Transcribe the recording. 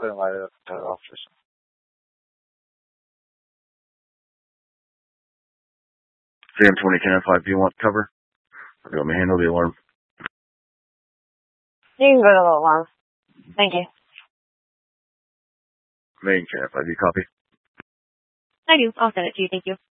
put in light of the officers. Jam 20, 10-5, do you want cover? Or do you want me to handle the alarm? You can go to the alarm. Thank you. Main 10-5, do you copy? I do. I'll send it to you. Thank you.